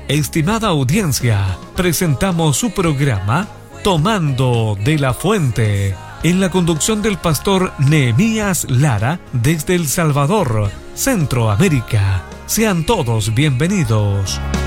Estimada audiencia, presentamos su programa Tomando de la Fuente, en la conducción del pastor Nehemías Lara desde El Salvador, Centroamérica. Sean todos bienvenidos.